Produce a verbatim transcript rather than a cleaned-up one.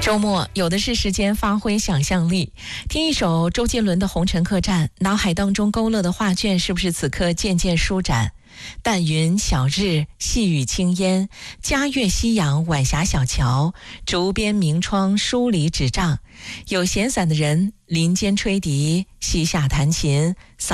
周末有的是时间发挥想象力，听一首周杰伦的《红尘客栈》，脑海当中勾勒的画卷是不是此刻渐渐舒展？淡云晓日，细雨轻烟，嘉悦夕阳，晚霞小桥，竹边明窗，疏篱纸帐，有闲散的人林间吹笛，溪下弹琴，